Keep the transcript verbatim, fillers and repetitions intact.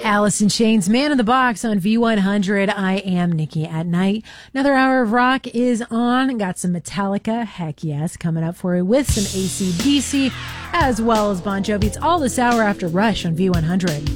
Alice in Chains, Man in the Box on V one hundred. I am Nikki at Night. Another hour of rock is on. Got some Metallica, heck yes, coming up for you with some A C D C, as well as Bon Jovi. It's all this hour after Rush on V one hundred.